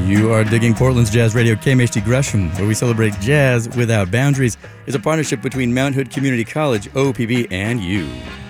You are digging Portland's Jazz Radio. KMHD Gresham, where we celebrate jazz without boundaries, is a partnership between Mount Hood Community College, OPB, and you.